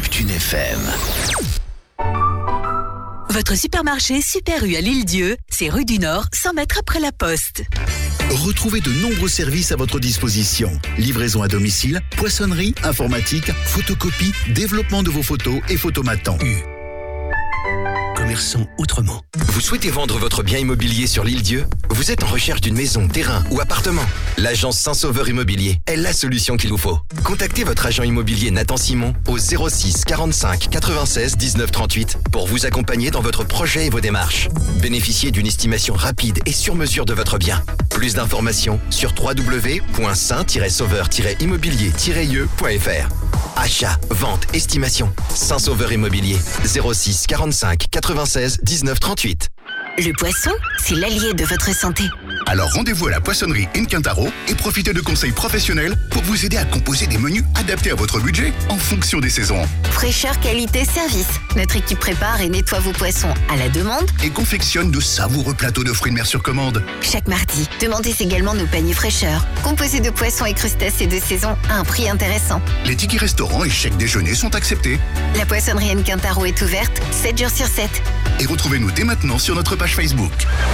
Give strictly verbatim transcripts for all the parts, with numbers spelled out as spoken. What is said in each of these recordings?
Neptune F M. Votre supermarché Super U à l'Île-Dieu, c'est rue du Nord, cent mètres après la Poste. Retrouvez de nombreux services à votre disposition. Livraison à domicile, poissonnerie, informatique, photocopie, développement de vos photos et photomatons. U. Commerçant autrement. Vous souhaitez vendre votre bien immobilier sur l'Île-Dieu ? Vous êtes en recherche d'une maison, terrain ou appartement ? L'agence Saint-Sauveur Immobilier est la solution qu'il vous faut. Contactez votre agent immobilier Nathan Simon au zéro six quarante-cinq quatre-vingt-seize dix-neuf trente-huit pour vous accompagner dans votre projet et vos démarches. Bénéficiez d'une estimation rapide et sur mesure de votre bien. Plus d'informations sur w w w point saint tiret sauveur tiret immobilier tiret i e point f r. Achat, vente, estimation. Saint-Sauveur Immobilier, zéro six quarante-cinq quatre-vingt-seize dix-neuf trente-huit. Le poisson, c'est l'allié de votre santé. Alors rendez-vous à la poissonnerie Incantaro et profitez de conseils professionnels pour vous aider à composer des menus adaptés à votre budget en fonction des saisons. Fraîcheur, qualité, service. Notre équipe prépare et nettoie vos poissons à la demande Et confectionne de savoureux plateaux de fruits de mer sur commande. chaque mardi. Demandez également nos paniers fraîcheur, composés de poissons et crustacés de saison à un prix intéressant. Les tickets restaurants et chèques déjeuner sont acceptés. La poissonnerie Quintaro est ouverte sept jours sur sept. Et retrouvez-nous dès maintenant sur notre page Facebook.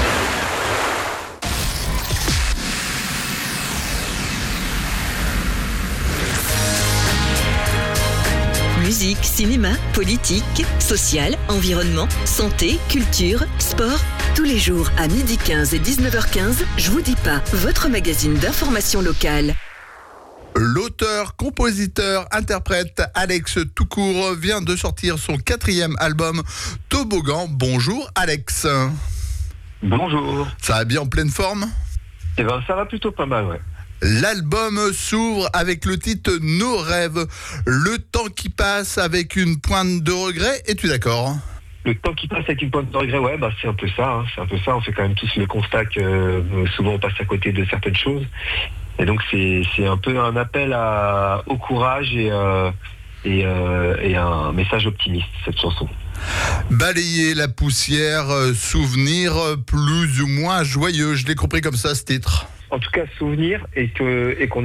Musique, cinéma, politique, social, environnement, santé, culture, sport. Tous les jours à midi quinze et dix-neuf heures quinze, Je vous dis pas, votre magazine d'information locale. L'auteur, compositeur, interprète Alex Toucourt vient de sortir son quatrième album Toboggan. Bonjour Alex. Bonjour. Ça va bien en pleine forme ? Eh ben, ça va plutôt pas mal, ouais. L'album s'ouvre avec le titre Nos rêves. Le temps qui passe avec une pointe de regret. Es-tu d'accord ? Le temps qui passe avec une pointe de regret, ouais, bah c'est un peu ça. Hein, c'est un peu ça. On fait quand même tous le constat que euh, souvent on passe à côté de certaines choses. Et donc c'est c'est un peu un appel à, au courage et euh, et, euh, et un message optimiste, cette chanson. Balayer la poussière, euh, souvenir euh, plus ou moins joyeux. Je l'ai compris comme ça, ce titre. En tout cas, souvenir et que et qu'on